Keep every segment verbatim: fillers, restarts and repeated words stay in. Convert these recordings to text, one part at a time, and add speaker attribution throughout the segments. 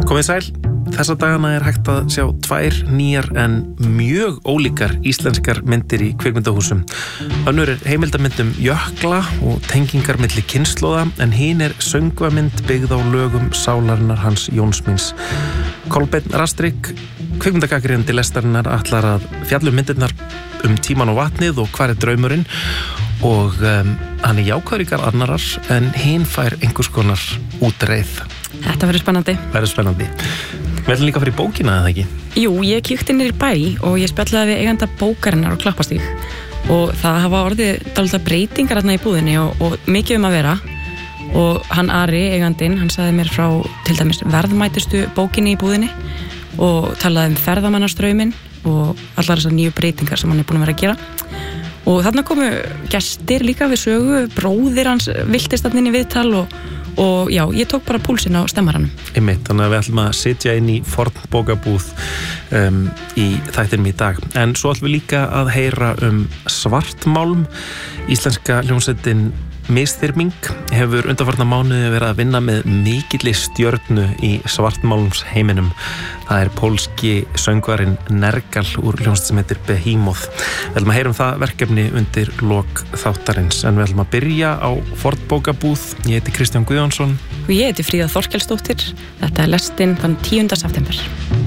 Speaker 1: Komið sæl, þessa dagana er hægt að sjá tvær nýjar en mjög ólíkar íslenskar myndir í kvikmyndahúsum. Önnur er heimildamynd um jökla og tengingar milli kynslóða, en hin er söngvamynd byggð á lögum sálarinnar hans Jóns míns. Kolbeinn Rastrik, kvikmyndagagnrýnandi lestarinnar, ætlar að fjalla um myndirnar um tíman og vatnið og hvar er draumurinn, og um, hann er jákvæður annarar, en hinn fær einhvers konar útreið.
Speaker 2: Þetta verður spennandi.
Speaker 1: Verður spennandi. Við ætlum líka að fara í bókina, eða ekki?
Speaker 2: Jú, ég kíkti niður í bæ og ég spjallaði við eiganda bókarinnar á Klappastíg, og það hafa orðið dálítið breytingar þarna í búðinni og, og mikið um að vera. Og hann Ari, eigandinn, hann sagði mér frá til dæmis verðmætustu bókinni í búðinni og talaði um ferðamannastrauminn og allar þessar nýju breytingar sem hann er búin að vera að gera. Og þarna komu gestir líka við sögu, bróðir hans viltist þarna inn í viðtal og, og já, ég tók bara púlsinn á stemmaranum.
Speaker 1: Einmitt, þannig að við ætlum að sitja inn í fornbókabúð um, í þættinum í dag. En svo ætlum við líka að heyra um Svartmálm. Íslenska hljómsveitin Misþyrming hefur undanfarna mánuði verið að vinna með mikilli stjörnu í Svartmálms heiminum. Það er pólski söngvarinn Nergal úr hljómsveit sem heitir Behemoth. Við ætlum að heyra um það verkefni undir lok þáttarins, en við ætlum að byrja á fornbókabúð. Ég heiti Kristján Guðjónsson.
Speaker 2: Og ég heiti Fríða Þorkelsdóttir. Þetta er lestinn þann tíunda september.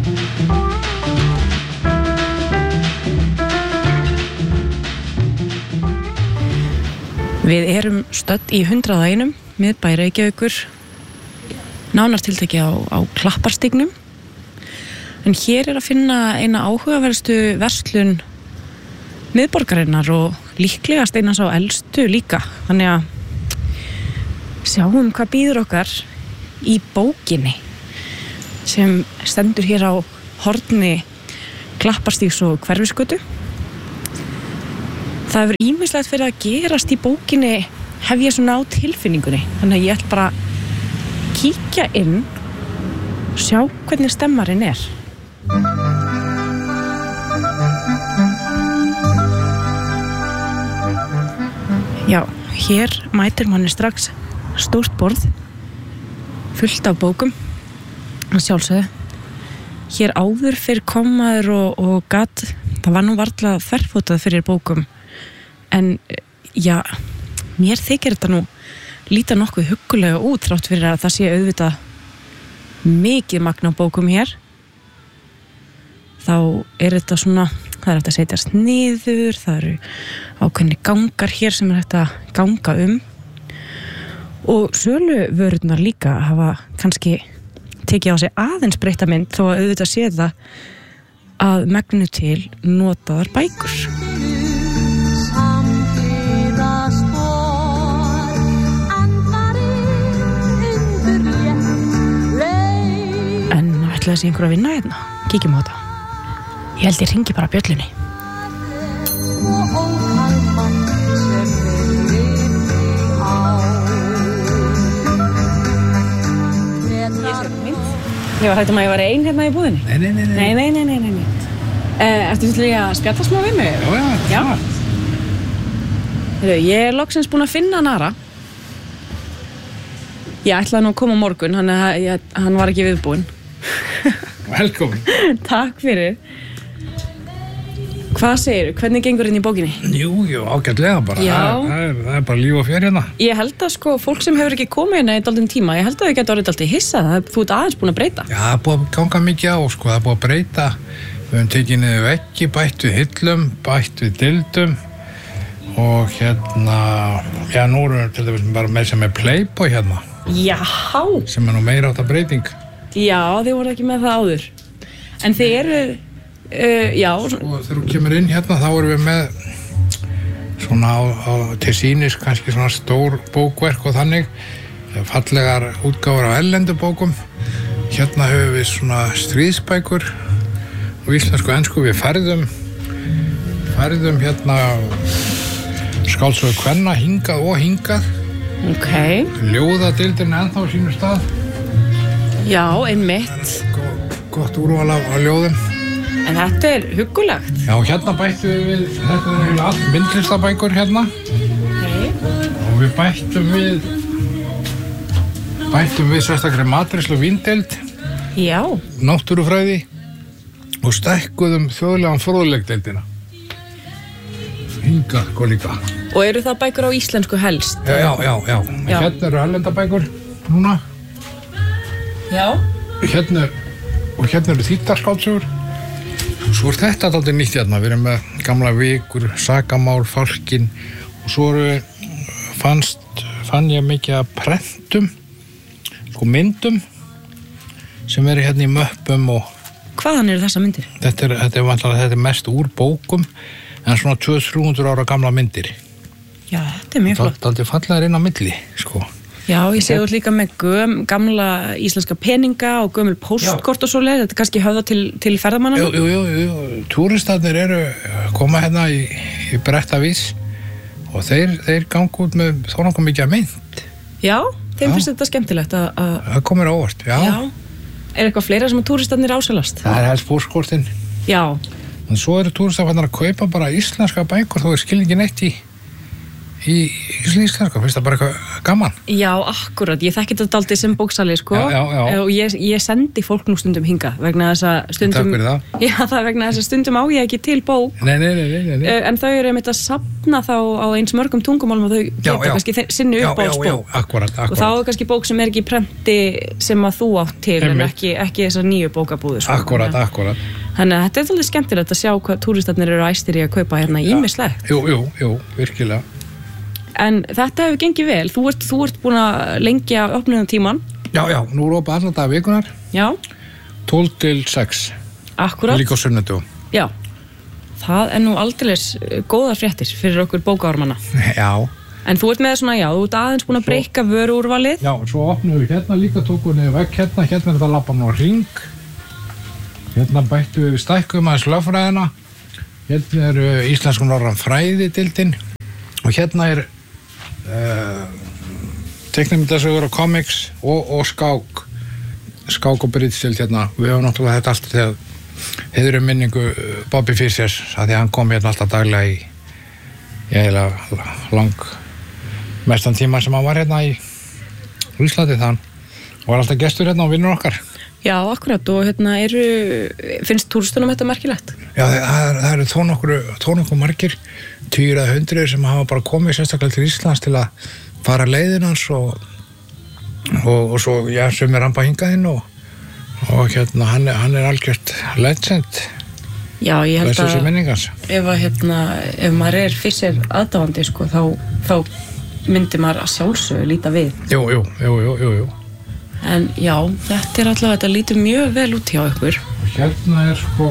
Speaker 2: Við erum stödd í hundrað einum, miðbæ Reykjavíkur, nánar tiltekið á, á Klapparstígnum. En hér er að finna eina áhugaverðustu verslun miðborgarinnar og líklegast eina sá elstu líka. Þannig að sjáum hvað býður okkar í bókinni sem stendur hér á horni Klapparstígs og Hverfisgötu. Það hefur ýmislegt fyrir að gerast í bókinni, hef ég svona á tilfinningunni. Þannig að ég ætla bara að kíkja inn og sjá hvernig stemmarinn er. Já, hér mætir manni strax stórt borð, fullt af bókum, að sjálfsögðu. Hér áður fyrir komaður og, og gat, það var nú varla þverfótað fyrir bókum. En já, mér þykir þetta nú líta nokkuð huggulega út þrátt fyrir að það sé auðvitað mikið magn á bókum hér. Þá er þetta svona, það er hægt að setjast niður, það eru ákveðni gangar hér sem er hægt að ganga um. Og söluvörurnar líka hafa kannski tekið á sig aðeins breytta mynd, þó að auðvitað sé það að megnu til notaðar bækur. Þessi einhver að vinna hérna, kíkjum á þetta. Ég held ég hringi bara bjöllunni. Ég sé mynd. Ég var hægt um að ég var ein hérna í búðinni.
Speaker 3: Nei, nei, nei, nei.
Speaker 2: Nei, nei, nei, nei, nei. Uh, Ertu til að spjalla smá við mig?
Speaker 3: Já, já,
Speaker 2: já. Heyrðu, ég er loksins búin að finna Nara. Ég ætlaði nú að koma á morgun, hann, ég, hann var ekki viðbúinn.
Speaker 3: Velkomin.
Speaker 2: Takk fyrir. Hvað segirðu? Hvernig gengur inn í bókinni?
Speaker 3: Jú, jú, ágætlega bara.
Speaker 2: Já.
Speaker 3: Það, það, er, það er bara líf og fjör hérna.
Speaker 2: Ég held að sko, fólk sem hefur ekki komið hérna í dálítinn tíma, ég held að þau geta orðið dálítið hissað. Þú ert aðeins búin að breyta.
Speaker 3: Já, það er búin að ganga mikið á, sko. Það er búin að breyta. Við höfum tekið niður veggi, bætt við hillum, bætt við dildum og hérna, já, nú erum við til dæmis bara með sem er Playboy hérna.
Speaker 2: Já.
Speaker 3: Sem er nú meira átt að breyting.
Speaker 2: Já, þið voru ekki með það áður. En þið eru, uh, já.
Speaker 3: Og þegar þú kemur inn hérna, þá erum við með svona á, á, til sýnis kannski svona stór bókverk og þannig. Fallegar útgáfur af erlendu bókum. Hérna höfum við svona stríðsbækur og íslensku og ensku. Við færðum, færðum hérna skáldsögur kvenna hingað og hingað.
Speaker 2: Ok.
Speaker 3: Ljóðadildin ennþá á sínu stað.
Speaker 2: Já, einmitt.
Speaker 3: Gott úrval af ljóðum.
Speaker 2: En þetta er huggulegt.
Speaker 3: Já, hérna bættum við við, þetta er eiginlega allt myndlistabækur hérna.
Speaker 2: Okay.
Speaker 3: Og við bættum við, bættum við sérstaklega matreiðslu og víndeild
Speaker 2: Já.
Speaker 3: náttúrufræði og stækkuðum þjóðlegan fróðleikdeildina. Hingað, hvað líka.
Speaker 2: Og eru það bækur á íslensku helst?
Speaker 3: Já, já, já, já.
Speaker 2: Já.
Speaker 3: Hérna eru erlendabækur núna.
Speaker 2: Já.
Speaker 3: Hérna, og hérna eru þýddarskáldsögur. Svo er þetta dálítið nýtt hérna. Við erum með gamla vikur, sakamál, fálkin og svo eru, fannst, fann ég mikið að prentum, sko myndum sem eru hérna í möppum og
Speaker 2: Hvaðan eru þessa myndir?
Speaker 3: þetta er, þetta er, vantilega, þetta er mest úr bókum en svona tvö til þrjú hundruð ára gamla myndir.
Speaker 2: Já, þetta er mjög flott.
Speaker 3: Dálítið fallegar inn á milli, sko.
Speaker 2: Já, ég sé út líka með göm, gamla íslenska peninga og gömul póstkort og svoleið, þetta er kannski höfða til, til ferðamanna.
Speaker 3: Jú, jú, jú, jú. Túristarnir eru koma hérna í, í bretta vís og þeir, þeir ganga út með þó nokkuð mikið að mynd.
Speaker 2: Já, þeim
Speaker 3: Já.
Speaker 2: finnst þetta skemmtilegt að... að-
Speaker 3: Það komir á óvart, já.
Speaker 2: Já. Er eitthvað fleira sem að túristarnir ásælast?
Speaker 3: Það er helst póstkortin.
Speaker 2: Já.
Speaker 3: En svo eru túristar að kaupa bara íslenska bækur þó er skil ekki neitt í í íslenska, finnst það bara eitthvað gaman.
Speaker 2: Já, akkurat, ég þekki þetta dálítið sem bóksali, sko.
Speaker 3: Já, já, já.
Speaker 2: Og ég, ég sendi fólk nú stundum hinga vegna þess að stundum...
Speaker 3: Takk fyrir það.
Speaker 2: Já, það er vegna þess að stundum á ég ekki til bók.
Speaker 3: Nei, nei, nei, nei, nei.
Speaker 2: Eh, En þau eru einmitt að safna þá á eins mörgum tungumálum og þau
Speaker 3: Já,
Speaker 2: geta
Speaker 3: já.
Speaker 2: kannski þe- sinni
Speaker 3: Já,
Speaker 2: upp á
Speaker 3: já, já,
Speaker 2: spók.
Speaker 3: akkurat,
Speaker 2: Og þá
Speaker 3: akkurat.
Speaker 2: er kannski bók sem er ekki í prenti sem að þú átt til en
Speaker 3: Einmitt.
Speaker 2: ekki, ekki þessar nýju bókabúður. Sko.
Speaker 3: Akkurat, akkurat.
Speaker 2: Þannig að þetta er alveg skemmtilegt að sjá hvað túristarnir eru æstir í að kaupa hérna ýmislegt.
Speaker 3: Jú, jú, jú, virkilega.
Speaker 2: En þetta hefur gengið vel. Þú ert, þú ert búin að lengja opnunum tíman.
Speaker 3: Já, já, nú er opið allan dag vikunar,
Speaker 2: Já,
Speaker 3: tólf til sex,
Speaker 2: akkurat.
Speaker 3: líka á sunnudum.
Speaker 2: Já, það er nú aldeilis eh, góðar fréttir fyrir okkur bókaormanna.
Speaker 3: Já,
Speaker 2: En þú ert með svona, já, þú ert aðeins búin að breyka vöruúrvalið.
Speaker 3: já, svo opnum við hérna líka, tókum við niður vegg hérna, hérna er þetta labban á ring. Hérna bættum við stækkum aðeins lögfræðina. Hérna er uh, íslensku norræn fræðidildin og hérna er uh, teiknimyndasögur og komiks og, og skák skák og brytstild hérna. Við höfum náttúrulega þetta alltaf þegar heiðurum minningu uh, Bobby Fishers að því að hann kom hérna alltaf daglega í í eiginlega lang mestan tíma sem hann var hérna í Íslandi þann og var alltaf gestur hérna og vinnur okkar.
Speaker 2: Já, akkurat, og hérna eru, finnst túristunum þetta merkilegt?
Speaker 3: Já, það, það, það eru þó nokkur, þó nokkur margir, tugir eða hundruð sem hafa bara komið sérstaklega til Íslands til að fara leiðin hans og, og, og svo, já, sem er rampa hingað inn og, og hérna, hann er, hann er algjört legend,
Speaker 2: Já, ég held
Speaker 3: þessu
Speaker 2: að
Speaker 3: minningans.
Speaker 2: ef að hérna, ef maður er Fischer aðdáandi, sko, þá, þá myndi maður að sjálfsögðu líta við.
Speaker 3: Jú, jú, jú, jú, jú, jú.
Speaker 2: En já, þetta er alltaf, þetta lítur mjög vel út hjá ykkur.
Speaker 3: Hérna er sko,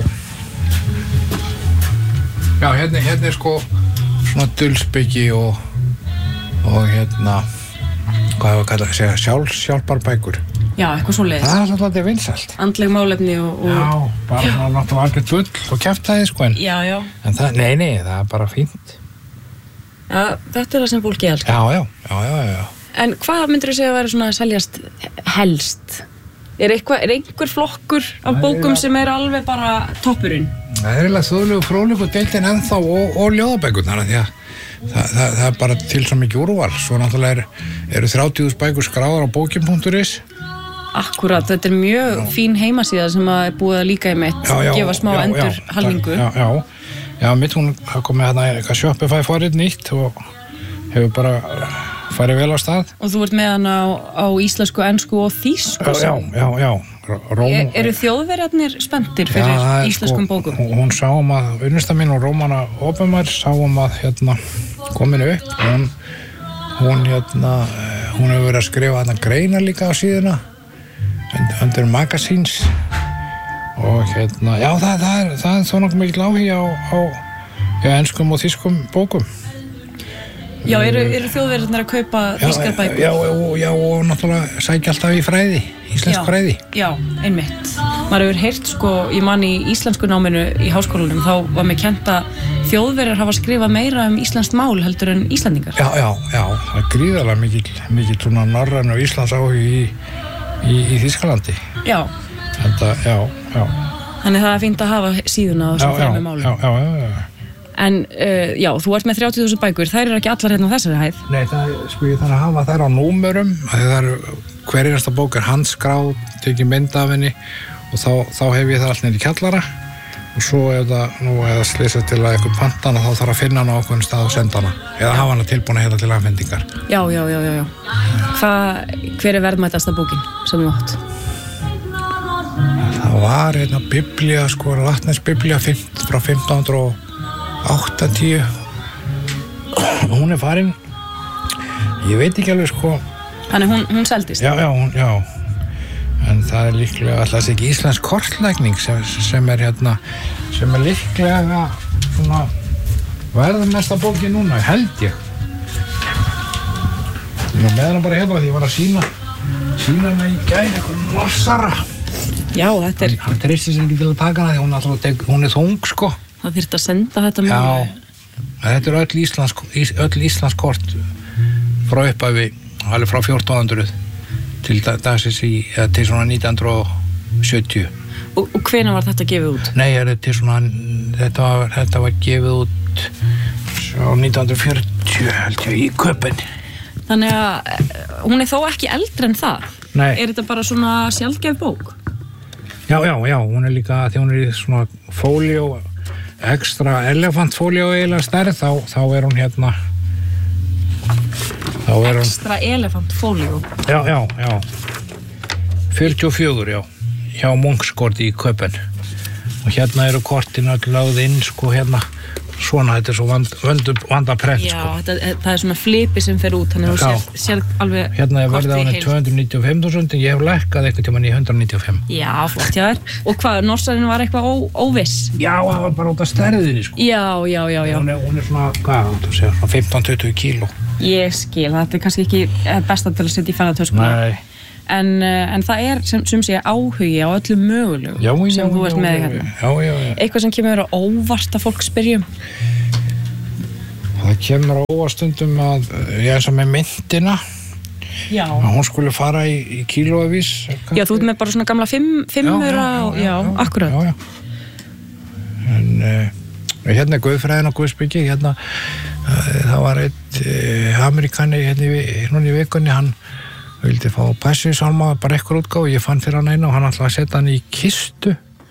Speaker 3: já, hérna, hérna er sko svona dulsbyggi og, og hérna, hvað hefur kallað að segja, sjálfs, hjálparbækur.
Speaker 2: Já, eitthvað svo leiðis.
Speaker 3: Það er alltaf vinsælt.
Speaker 2: Andleg málefni og... og...
Speaker 3: Já, bara svona náttúrulega algjört bull og kjaftaði sko en,
Speaker 2: Já, já.
Speaker 3: en það, nei, nei, það er bara fínt.
Speaker 2: Já, þetta er það sem fólki elskar.
Speaker 3: Já, já, já, já, já.
Speaker 2: En hvað myndir þú segja að vera svona að seljast helst? Er, eitthvað, er einhver flokkur af
Speaker 3: Nei,
Speaker 2: bókum
Speaker 3: já.
Speaker 2: sem er alveg bara toppurinn?
Speaker 3: Það er eiginlega þjóðlegu fróðlegu deildin ennþá og, og ljóðabækurnar af því að það, það, það er bara til svo mikið úrval. Svo náttúrulega er, eru þrjátíu þúsund bækur skráðar á bókin punktur is.
Speaker 2: Akkurat, þetta er mjög fín heimasíða sem að er búið að líka í mitt gefa smá endur halningu.
Speaker 3: Já, já, já, mitt hún komið hérna eitthvað Shopify forrið nýtt og hefur bara farið vel á stað.
Speaker 2: Og þú ert með hann á, á íslensku, ensku og þýsku.
Speaker 3: Já, já, já. Róm,
Speaker 2: er, eru þjóðverjarnir spenntir fyrir
Speaker 3: já, það er
Speaker 2: íslenskum
Speaker 3: sko,
Speaker 2: bókum?
Speaker 3: Hún, hún sá um að, unnusta mín og Rómana Oppenmar sá um að hérna kominu upp. Hún, hún hérna, hún hefur verið að skrifa hérna greina líka á síðuna undir Magazines og hérna, já það, það er það er þó nokkuð mikill áhugi á, á já, enskum og þýskum bókum.
Speaker 2: Já, eru, eru þjóðverjarnir að kaupa þýskar bækur?
Speaker 3: Já, já, já, og náttúrulega sækja alltaf í fræði, íslensk
Speaker 2: Já,
Speaker 3: fræði.
Speaker 2: Já, einmitt. Maður hefur heyrt, sko, ég man í íslensku náminu í háskólanum, þá var mér kennt að þjóðverjar hafa skrifað meira um íslenskt mál heldur en Íslendingar.
Speaker 3: Já, já, já, það er gríðarlega mikill, mikill svona norræn og Íslands áhugi í, í, í Þýskalandi.
Speaker 2: Já.
Speaker 3: Þetta, já, já.
Speaker 2: Þannig það er fínt að hafa síðuna á
Speaker 3: Já,
Speaker 2: þessum
Speaker 3: já,
Speaker 2: fremur málum.
Speaker 3: já, já, já, já.
Speaker 2: En uh, já, þú ert með þrjátíu þúsund bækur, þær eru ekki allar hérna á þessari hæð.
Speaker 3: Nei, það, sko, ég þarf að hafa þær á númerum, það er hver einasta bók er handskráð, tekið mynd af henni og þá, þá hef ég það allt niður í kjallara og svo ef það nú er það slysað til að eitthvað pantana þá þarf að finna hana á okkur stað og senda hana eða hafa hana tilbúna hérna til afhendingar.
Speaker 2: Já, já, já, já, já. Hvað, hver er verðmætasta bókin sem þú átt?
Speaker 3: Það var einna biblía, sko, latnesbiblía frá fimmtán hundruð áttatíu. Hún er farin, ég veit ekki alveg, sko.
Speaker 2: Þannig hún, hún seldist?
Speaker 3: Já, já, hún, já. En það er líklega alltaf ekki íslensk kortlækning sem, sem er hérna, sem er líklega svona verðmesta bókin núna, held ég. Ég var með hana bara hérna því ég var að sína, sína hana í gær, eitthvað morsara.
Speaker 2: Já, þetta er...
Speaker 3: Hann treysti sér ekki til að taka hana því hún, alltaf, hún er þung, sko.
Speaker 2: Það þyrfti að senda þetta með...
Speaker 3: Já, þetta er öll íslensk, öll íslensk kort frá upphafi, alveg frá fjórtán hundruð til dagsins í, eða til svona nítján hundruð sjötíu.
Speaker 2: Og, og hvenær var þetta gefið út?
Speaker 3: Nei, er þetta til svona, þetta var, þetta var gefið út á nítján hundruð fjörutíu, held ég, í Köpen.
Speaker 2: Þannig að hún er þó ekki eldri en það?
Speaker 3: Nei.
Speaker 2: Er þetta bara svona sjaldgæf bók?
Speaker 3: Já, já, já, hún er líka, því hún er í svona fóljó, ekstra elefantfóljó eiginlega stærð, þá, þá er hún hérna, þá er hún...
Speaker 2: Ekstra elefantfóljó?
Speaker 3: Já, já, já, fjörutíu og fjögur, já, hjá Munksgård í Köpen. Og hérna eru kortin öll lögð inn, sko, hérna, svona, þetta er svo vand, vand, vandaprent,
Speaker 2: já,
Speaker 3: sko.
Speaker 2: Já, þetta, það er svona flipi sem fer út, þannig að þú sér, sér alveg...
Speaker 3: Hérna er verið á henni tvö hundruð níutíu og fimm þúsund, en ég hef lækkað eitthvað tímann í hundrað níutíu og fimm.
Speaker 2: Já, flott, já, og hvað, norsarinn var eitthvað ó, óviss?
Speaker 3: Já, það var bara út af stærðinni, sko.
Speaker 2: Já, já, já, já.
Speaker 3: Hún er, hún er svona, hvað, þú segir, svona fimmtán til tuttugu kíló.
Speaker 2: Ég skil, þetta er kannski ekki besta til að setja í ferðartöskuna.
Speaker 3: Nei.
Speaker 2: En, en það er sem, sem sé áhugi á öllum mögulegu
Speaker 3: já, já,
Speaker 2: sem þú ert
Speaker 3: já,
Speaker 2: með
Speaker 3: já,
Speaker 2: hérna.
Speaker 3: Já, já, já.
Speaker 2: Eitthvað sem kemur á óvart að fólk spyrjum?
Speaker 3: Það kemur á óvart stundum að ég er sem með myndina.
Speaker 2: Já.
Speaker 3: Að hún skulle fara í, í kílóavís.
Speaker 2: Já, þú ert með bara svona gamla fimm, fimmura og, já, já, já, akkurat.
Speaker 3: Já, já. En uh, hérna er Guðfræðin og Guðsbyggi, hérna, uh, það var einn uh, Amerikani hérna í, núna í vikunni, hann vildi fá Passíusálma, bara ekkur útgáfu, ég fann fyrir hann einu og hann ætlaði að setja hann í kistu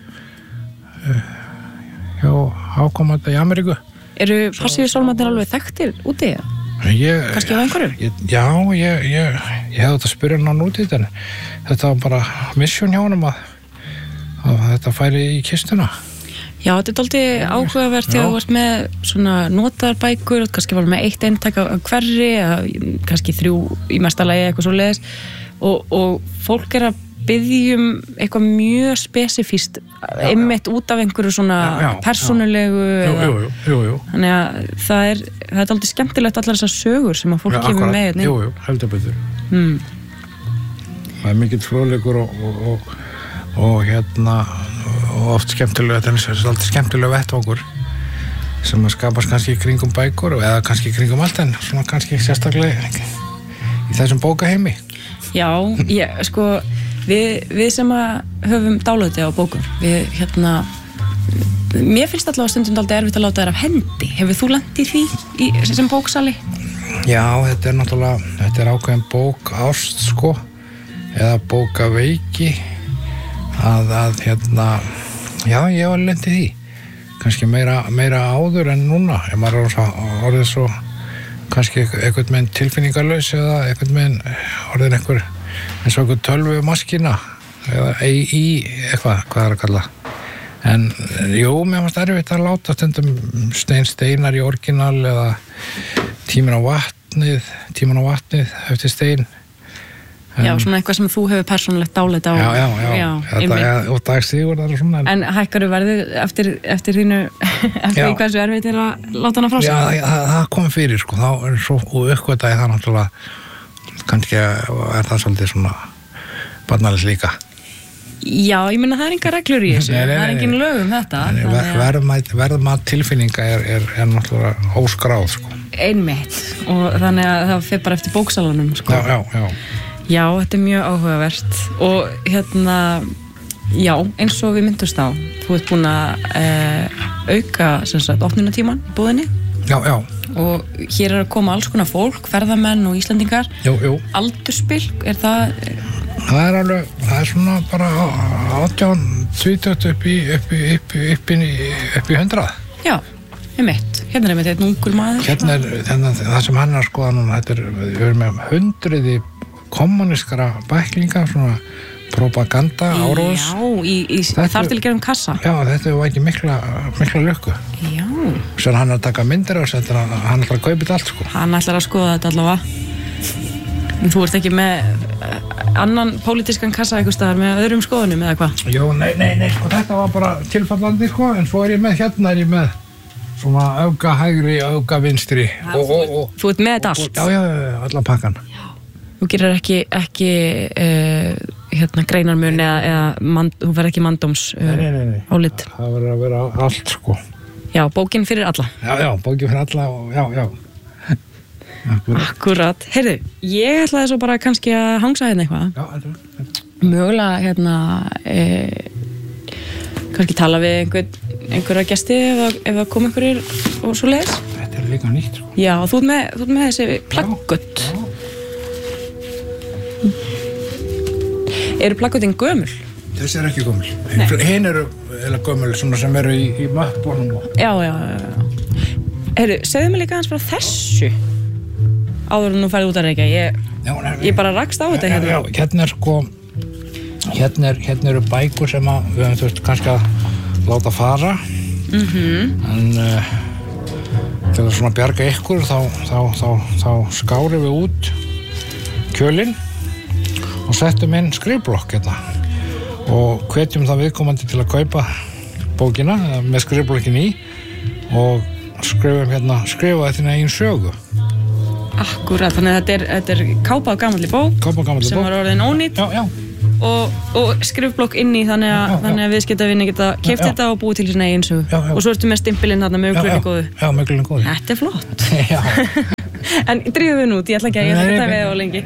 Speaker 3: uh, hjá ákomandi í Ameríku.
Speaker 2: Eru Passíusálmarnir alveg þekktir úti?
Speaker 3: Ég,
Speaker 2: kannski á einhverju?
Speaker 3: Ég, já, ég, ég, ég hefði þetta að spyrja hann út í þetta, þetta var bara mission hjá honum að, að þetta færi í kistuna.
Speaker 2: Já, þetta er dálítið áhugavert þegar þú ert með svona notarbækur, kannski var með eitt eintak af hverri, eða kannski þrjú í mesta lagi eitthvað svo leiðis og, og fólk er að biðja um eitthvað mjög spesifíst einmitt út af einhverju svona já, já, persónulegu
Speaker 3: já. Jú, jú, jú, jú.
Speaker 2: Þannig að það er, það er dálítið skemmtilegt allar þessar sögur sem að fólk já, kemur með hérna.
Speaker 3: Jú, jú, heldur betur.
Speaker 2: Mm.
Speaker 3: Það er mikill fróðleikur og, og, og, og hérna og oft skemmtilega, þetta er alltaf skemmtilega vettvangur sem að skapast kannski í kringum bækur eða kannski í kringum allt en svona kannski sérstaklega í þessum bókaheimi.
Speaker 2: Já, ég, sko við, við sem að höfum dálöti á bókum, við hérna mér finnst allavega stundum dálítið erfitt að láta þær af hendi. Hefur þú lent í því í, sem bóksali?
Speaker 3: Já, þetta er náttúrulega þetta er ákveðin bók ást, sko eða bókaveiki að, að hérna já, ég var lent í því kannski meira, meira áður en núna ef maður er orðið svo kannski eitthvað með tilfinningarlaus eða eitthvað með orðin eitthvað eins og eitthvað tölvu maskína eða A I eitthvað, hvað er að kalla en jú, mér fannst erfitt að láta stundum stein steinar í orginal eða tíminn á vatnið tíminn á vatnið eftir stein
Speaker 2: Já, svona eitthvað sem þú hefur persónulegt dálæti á.
Speaker 3: Já, já, já, já þetta er og dagstígur það er svona.
Speaker 2: En hækkaru verðið eftir, eftir þínu, eftir því hversu erfitt er að láta hana frá sig?
Speaker 3: Já, það, það kom fyrir, sko, þá er svo, og uppgötaði það náttúrulega, kannski er það svolítið svona barnalegt líka.
Speaker 2: Já, ég meina það er enga reglur í þessu,
Speaker 3: nei, nei, nei,
Speaker 2: það er engin lög um þetta.
Speaker 3: Ver, verðmat, verðmat tilfinninga er, er, er náttúrulega óskráð, sko.
Speaker 2: Einmitt, og þannig að það fer bara eftir bóksalanum, sko.
Speaker 3: Já, já, já.
Speaker 2: Já, þetta er mjög áhugavert og hérna Já, eins og við myndumst á. Þú ert búin að uh, auka sem sagt opnunatíman í búðinni.
Speaker 3: Já, já.
Speaker 2: Og hér er að koma alls konar fólk, ferðamenn og Íslendingar.
Speaker 3: Jú, jú.
Speaker 2: Aldurspil, er það...
Speaker 3: Það er alveg, það er svona bara átján, tvítugt upp í, upp í, upp í, upp í, upp í hundrað.
Speaker 2: Já, ég mitt. Hérna er með þetta ungur maður.
Speaker 3: Hérna er þennan, það sem hann er að skoða núna, þetta er, við erum með hundruði kommunískara bæklinga, svona propaganda áróðs.
Speaker 2: Já, í, í þar til gerum kassa.
Speaker 3: Já, þetta var ekki mikla, mikla lukku.
Speaker 2: Já.
Speaker 3: Svo hann er að taka myndir og setja, hann ætlar að kaupa þetta allt, sko.
Speaker 2: Hann ætlar að skoða þetta allavega. En þú ert ekki með annan pólitískan kassa eitthvað staðar með öðrum skoðunum eða hvað?
Speaker 3: Jó, nei, nei, nei, sko, þetta var bara tilfallandi, sko, en svo er ég með, hérna er ég með svona auka hægri, auka vinstri.
Speaker 2: Og, og, og, þú ert með þetta allt?
Speaker 3: Já, já, já, allan pakkan.
Speaker 2: Já. Þú gerir ekki, ekki uh, hérna, greinarmun eða, eða man, þú verður ekki mandóms uh,
Speaker 3: nei, nei, nei.
Speaker 2: álit?
Speaker 3: Það verður að vera allt, sko.
Speaker 2: Já, bókin fyrir alla?
Speaker 3: Já, já, bókin fyrir alla og já, já.
Speaker 2: Akkurat. Akkurat. Heyrðu, ég ætlaði svo bara kannski að hangsa hérna eitthvað.
Speaker 3: Já, þetta.
Speaker 2: Mögulega, hérna, e, kannski tala við einhver, einhverja gesti ef, ef það kom einhverjir og svo leiðis.
Speaker 3: Þetta er líka nýtt, sko.
Speaker 2: Já, þú ert með, þú ert með þessi plaggött. Eru plaggotin gömul?
Speaker 3: Þessi er ekki gömul. Hinn eru eða gömul, svona sem eru í, í möppbónum.
Speaker 2: Já, já, já. Heyrðu, segðu mig líka aðeins frá þessu. Áður en nú færði út að reykja, ég,
Speaker 3: já, nei,
Speaker 2: ég bara rakst á þetta hérna.
Speaker 3: Já, já, hérna er sko, hérna, er, hérna eru bækur sem að, við höfum þú veist kannski að láta fara,
Speaker 2: mm-hmm.
Speaker 3: en uh, til að svona bjarga ykkur þá, þá, þá, þá skárum við út kjölinn og settum inn skrifblokk hérna og hvetjum það viðkomandi til að kaupa bókina með skrifblokkin í og skrifum hérna, skrifa þetta í eigin sögu.
Speaker 2: Akkurat, þannig að þetta er, þetta er kápa á gamalli bók,
Speaker 3: kápa á gamalli
Speaker 2: sem
Speaker 3: bók.
Speaker 2: var orðin ónýtt
Speaker 3: já, já.
Speaker 2: Og, og skrifblokk inn í þannig að, já, já. Þannig að viðskiptavinni geta keypt þetta og búið til sína eigin sögu. Já, já. Og svo ertu með stimpilinn þarna með uglunni góðu.
Speaker 3: Já, með uglunni góðu.
Speaker 2: Þetta er flott. Já. En drífum við nú út, ég ætla ekki að ég ætla ekki að taka við á lengi.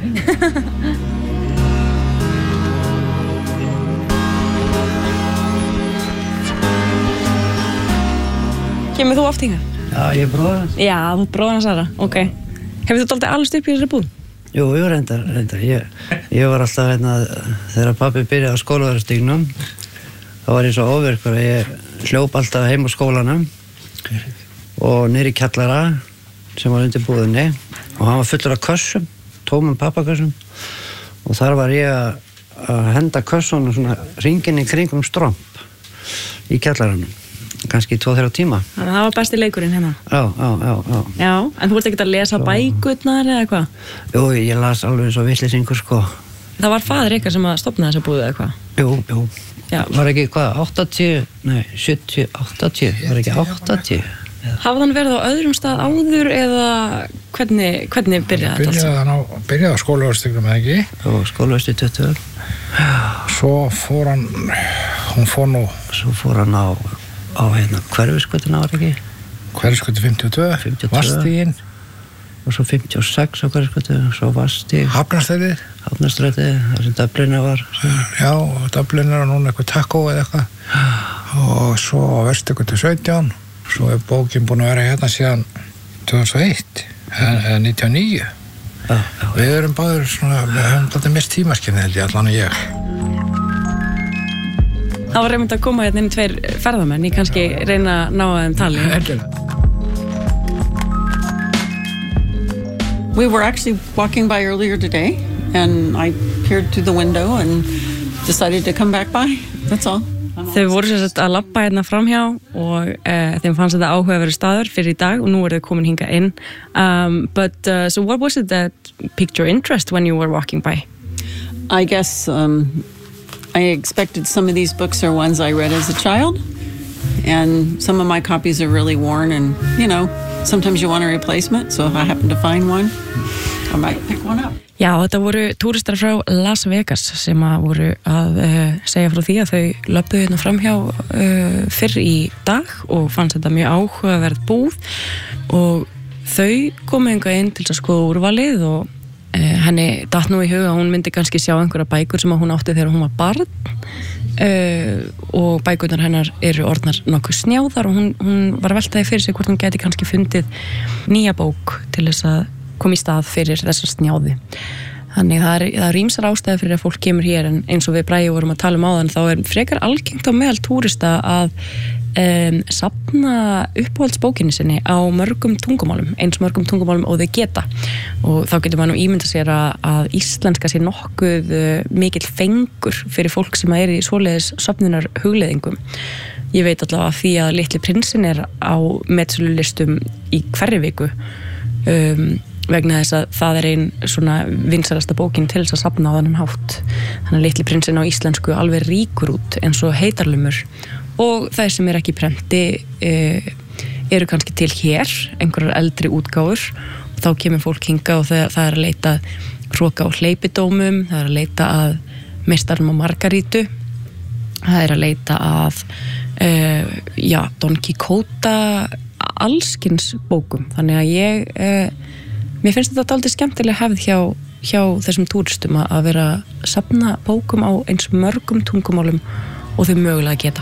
Speaker 2: Kemur þú oft hingað?
Speaker 4: Já, ég er bróðir hans.
Speaker 2: Já, þú er bróðir hans aðra, ok. Hefur þú dálítið alveg upp í þessari búð?
Speaker 4: Jú, jú, reyndar, reyndar. Ég, ég var alltaf hérna, þegar pabbi byrjaði á skólaverðarstígnum, þá var ég svo óvirkur að ég hljóp alltaf heim á skólanum og niður í kjallara sem var undir búðinni og hann var fullur af kössum, tómum pappakössum og þar var ég að, að henda kössunum svona hringinn í kringum stromp í kjallaranum. Kannski tvo þrjá tíma.
Speaker 2: Þannig að það var besti leikurinn hérna.
Speaker 4: Já, já, já, já.
Speaker 2: Já, en þú ert ekkert að lesa svo... bækurnar eða hvað?
Speaker 4: Jú, ég las alveg svo vitleysingur, sko.
Speaker 2: Það var faðir ykkar sem að stofna þessa búðu eða hvað?
Speaker 4: Jú, jú.
Speaker 2: Já.
Speaker 4: Var ekki hvað, áttatíu, nei, sjötíu, áttatíu, var ekki áttatíu?
Speaker 2: Hafði hann verið á öðrum stað áður eða hvernig, hvernig byrjaði þetta alls?
Speaker 3: Hann byrjaði á skólaverðarstígnum eða ekki?
Speaker 4: Jú, skólaverðstu tuttugu.
Speaker 3: Svo fór hann, hún fór nú...
Speaker 4: Svo fór hann á... á hérna Hverfisgötuna var ekki
Speaker 3: Hverfisgötu fimmtíu og tvö Vastíginn
Speaker 4: og svo fimmtíu og sex á Hverfisgötu svo Vastíg
Speaker 3: Hafnarstræti
Speaker 4: Hafnarstræti þar sem Dublina var
Speaker 3: já, Dublina og núna eitthvað taco eða eitthvað og svo á Vesturgötu sautján svo er bókin búin að vera hérna síðan tvö þúsund og eitt eða nítján og níu
Speaker 4: já, já.
Speaker 3: Við erum báður svona við höfum alltaf mist tímaskynni held ég allan og ég
Speaker 2: Það var reynd að koma hérna inn tveir ferðamenn, ég kannski reyna að ná að þeim tali.
Speaker 5: We were actually walking by earlier today and I peered through the window and decided to come back by, that's all.
Speaker 2: Þau voru sem sagt að labba hérna framhjá og uh, þeim fannst þetta áhugaverður staður fyrir í dag og nú eru þau komin hingað inn. Um, but uh, so what was it that piqued your interest when you were walking by?
Speaker 5: I guess um, I expected some of these books are ones I read as a child and some of my copies are really worn and you know sometimes you want a replacement so if I happen to find one I might pick one up.
Speaker 2: Já, þetta voru túristar frá Las Vegas sem að voru að uh, segja frá því að þau löpuðu hérna framhjá uh, fyrr í dag og fannst þetta mjög áhugaverð búð og þau komu einhvað inn til að skoða úrvalið og uh, henni datt nú í huga að hún myndi kannski sjá einhverja bækur sem að hún átti þegar hún var barn uh, og bækurnar hennar eru orðnar nokkuð snjáðar og hún, hún var að veltaði fyrir sig hvort hún geti kannski fundið nýja bók til þess að koma í stað fyrir þessa snjáði. Þannig það er, það er ýmsar ástæður fyrir að fólk kemur hér en eins og við Bragi vorum að tala um áðan þá er frekar algengt á meðal túrista að um, safna uppáhaldsbókinni sinni á mörgum tungumálum, eins mörgum tungumálum og þau geta og þá getur maður nú ímynda sér að, að íslenska sé nokkuð uh, mikill fengur fyrir fólk sem er í svoleiðis safnunar hugleiðingum. Ég veit allavega að því að Litli prinsinn er á metsölulistum í hverri viku um vegna þess að það er ein svona vinsælasta bókin til þess að safna á þennan hátt. Þannig að Litli prinsinn á íslensku alveg ríkur út eins og heitarlumur og það sem er ekki í prenti e, eru kannski til hér, einhverjar eldri útgáfur og þá kemur fólk hinga og það, það er að leita hroka og hleypidómum, það er að leita að meistarum og Margarítu, það er að leita að e, já, Don Quixote, allskins bókum. Þannig að ég e, mér finnst þetta dálítið skemmtileg hefð hjá, hjá þessum túristum að vera að safna bókum á eins mörgum tungumálum og þau mögulega geta.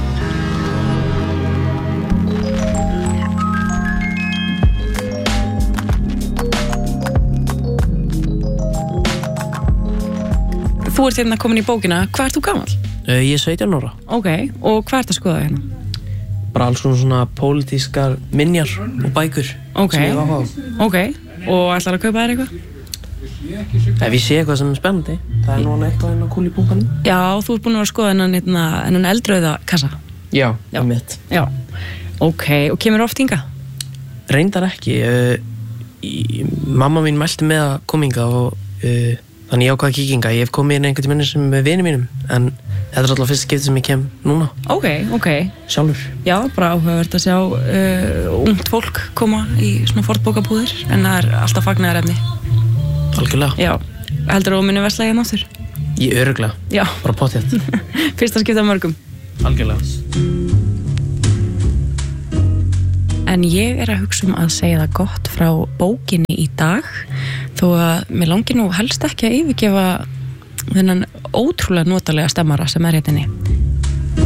Speaker 2: Þú ert hérna komin í bókina. Hvað ert þú gamall?
Speaker 6: Uh, ég er sautján ára.
Speaker 2: Ok, og hvað ert að skoða hérna?
Speaker 6: Bara alls svona, svona pólitískar minjar og bækur
Speaker 2: Ok,
Speaker 6: sem ég var á.
Speaker 2: ok. Og ætlar að kaupa þér eitthvað?
Speaker 6: Ef ég sé eitthvað sem er spennandi, það er nú eitthvað hérna kúl í bunkanum.
Speaker 2: Já, þú ert búin að vera að skoða hennan, hennan eldrauða kassa.
Speaker 6: Já,
Speaker 2: Já.
Speaker 6: um mitt.
Speaker 2: Já, ok. Og kemur oft hinga?
Speaker 6: Reyndar ekki. Uh, í, mamma mín mælti með að koma hinga og uh, þannig ég ákvað að kíkinga. Ég hef komið inn einhvern tímann sem með vini mínum, en þetta er alltaf fyrst skipti sem ég kem núna.
Speaker 2: Ok, ok.
Speaker 6: Sjálfur.
Speaker 2: Já, bara áhugavert að sjá uh, ungt fólk koma í svona fornbókabúðir, en það er alltaf fagnaðarefni.
Speaker 6: Algjörlega.
Speaker 2: Já, heldur þú að muni versla hérna áttur?
Speaker 6: Ég örugglega.
Speaker 2: Já.
Speaker 6: Bara pottþétt.
Speaker 2: Fyrsta skipti af mörgum.
Speaker 6: Algjörlega.
Speaker 2: En ég er að hugsa um að segja það gott frá bókinni í dag, þó að mér langi nú helst ekki að yfirgefa þennan ótrúlega notalega stemmara sem er hérna inni.